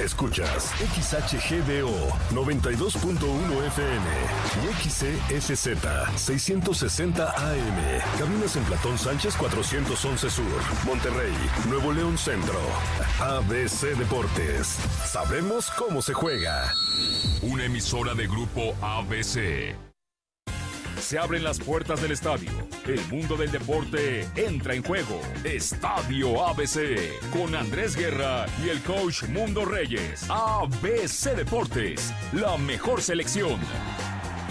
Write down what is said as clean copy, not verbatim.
Escuchas XHGDO 92.1 FM y XCSZ 660 AM. Cabinas en Platón Sánchez 411 Sur, Monterrey, Nuevo León Centro. ABC Deportes. Sabemos cómo se juega. Una emisora de Grupo ABC. Se abren las puertas del estadio. El mundo del deporte entra en juego. Estadio ABC. Con Andrés Guerra y el coach Mundo Reyes. ABC Deportes. La mejor selección.